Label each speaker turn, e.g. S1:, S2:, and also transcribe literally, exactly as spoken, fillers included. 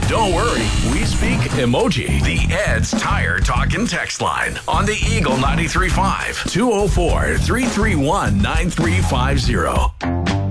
S1: Don't worry, we speak emoji. The Ed's Tire Talkin' text line on the Eagle ninety-three point five, two oh four, three three one, nine three five zero.